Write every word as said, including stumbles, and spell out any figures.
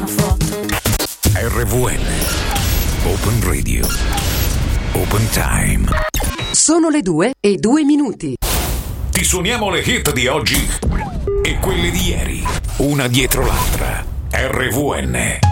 R V N Open Radio Open Time. Sono le due e due minuti. Ti suoniamo le hit di oggi e quelle di ieri, una dietro l'altra. R V N